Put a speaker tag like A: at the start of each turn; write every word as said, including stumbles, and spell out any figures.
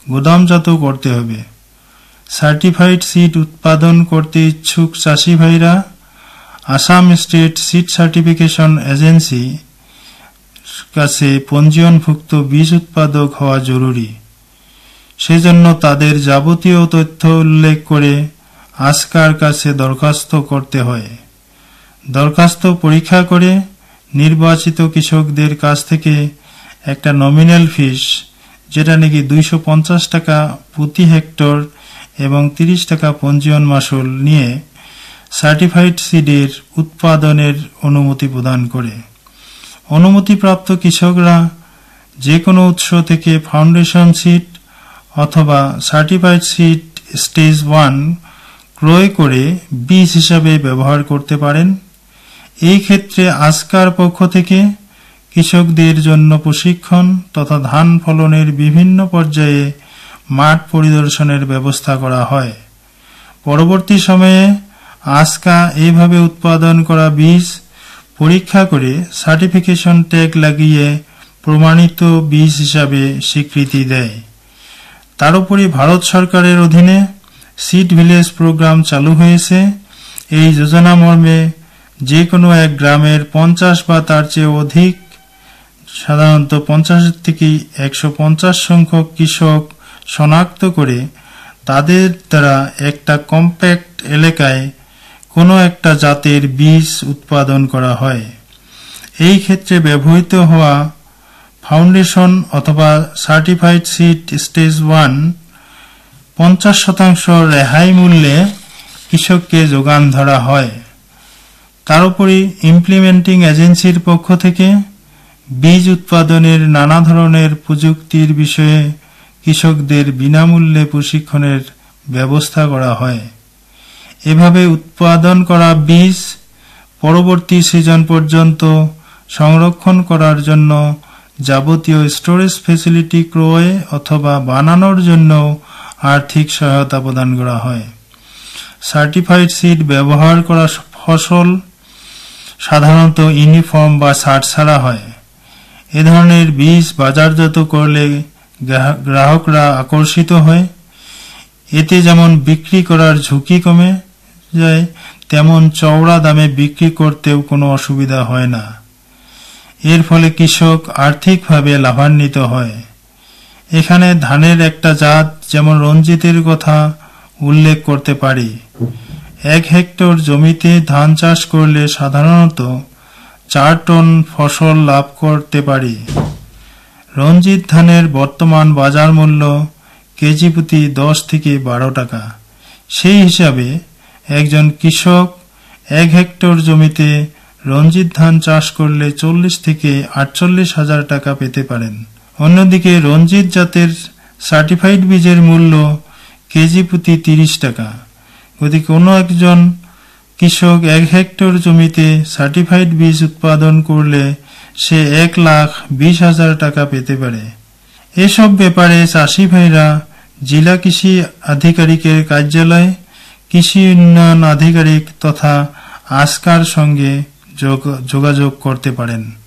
A: গুদামজাত করতে হবে। Certified seed উৎপাদন করতে ইচ্ছুক চাষী ভাইরা Assam state seed certification agency কাছে পঞ্জীয়নভুক্ত বীজ উৎপাদক হওয়া জরুরি। সেজন্য তাদের যাবতীয় তথ্য উল্লেখ করে আসকার কাছে দরখাস্ত করতে হয়। দরখাস্ত পরীক্ষা করে নির্বাচিত কৃষকদের কাছ থেকে একটা নমিনাল ফিস, যেটা নাকি দুইশো পঞ্চাশ টাকা প্রতি হেক্টর এবং তিরিশ টাকা পঞ্জীয়ন মাসুল নিয়ে সার্টিফাইড সিডের উৎপাদনের অনুমতি প্রদান করে। অনুমতিপ্রাপ্ত কৃষকরা যে কোনো উৎস থেকে ফাউন্ডেশন সিড অথবা সার্টিফাইড সিড স্টেজ ওয়ান ক্রয় করে বীজ হিসাবে ব্যবহার করতে পারেন। এই ক্ষেত্রে আসকার পক্ষ থেকে কৃষকদের জন্য প্রশিক্ষণ তথা ধান ফলনের বিভিন্ন পর্যায়ে মাঠ পরিদর্শনের ব্যবস্থা করা হয়। পরবর্তী সময়ে আসকা এইভাবে উৎপাদন করা বীজ পরীক্ষা করে সার্টিফিকেশন ট্যাগ লাগিয়ে প্রমাণিত বীজ হিসাবে স্বীকৃতি দেয়। তার উপরে ভারত সরকারের অধীনে সিড ভিলেজ প্রোগ্রাম চালু হয়েছে। এই যোজনা মর্মে যে কোনো এক গ্রামের পঞ্চাশ বা তার চেয়ে অধিক, সাধারণত পঞ্চাশ থেকে একশো পঞ্চাশ সংখ্যক কৃষক শনাক্ত করে তাদের দ্বারা একটা কম্প্যাক্ট এলাকায় কোনো একটা জাতের বীজ উৎপাদন করা হয়। এই ক্ষেত্রে ব্যবহৃত হওয়া ফাউন্ডেশন অথবা সার্টিফাইড সিড স্টেজ ওয়ান পঞ্চাশ শতাংশ রেহাই মূল্যে কৃষককে যোগান ধরা হয়। তার উপরে ইমপ্লিমেন্টিং এজেন্সির পক্ষ থেকে বীজ উৎপাদনের নানা ধরনের প্রযুক্তির বিষয়ে কৃষকদের বিনামূল্যে প্রশিক্ষণের ব্যবস্থা করা হয়। এভাবে উৎপাদন করা বীজ পরবর্তী সিজন পর্যন্ত সংরক্ষণ করার জন্য যাবতীয় স্টোরেজ ফ্যাসিলিটি ক্রয় অথবা বানানোর জন্য আর্থিক সহায়তা প্রদান করা হয়। সার্টিফাইড সিড ব্যবহার করা ফসল সাধারণত ইউনিফর্ম বা ছাড় ছাড়া হয়। এ ধরনের বীজ বাজারজাত করলে গ্রাহকরা আকর্ষিত হয়। এতে যেমন বিক্রি করার ঝুঁকি কমে যায়, তেমন চওড়া দামে বিক্রি করতেও কোনো অসুবিধা হয় না। এর ফলে কৃষক আর্থিকভাবে লাভান্বিত হয়। এখানে ধানের একটা জাত যেমন রঞ্জিতের কথা উল্লেখ করতে পারি। এক হেক্টর জমিতে ধান চাষ করলে সাধারণত চার টন ফসল লাভ করতে পারি। রঞ্জিত ধানের বর্তমান বাজার মূল্য কেজি প্রতি দশ থেকে বারো টাকা। সেই হিসাবে একজন কৃষক এক হেক্টর জমিতে রঞ্জিত ধান চাষ করলে চল্লিশ থেকে আটচল্লিশ হাজার টাকা পেতে পারেন। অন্যদিকে রঞ্জিত জাতের সার্টিফাইড বীজের মূল্য কেজি প্রতি তিরিশ টাকা। যদি কোনো একজন কৃষক এক হেক্টর জমিতে সার্টিফাইড বীজ উৎপাদন করলে সে এক লাখ বিশ হাজার টাকা পেতে পারে। এসব ব্যাপারে চাষী ভাইরা জেলা কৃষি আধিকারিকের কার্যালয়, কৃষি উন্নয়ন আধিকারিক তথা আসকার সঙ্গে যোগাযোগ করতে পারেন।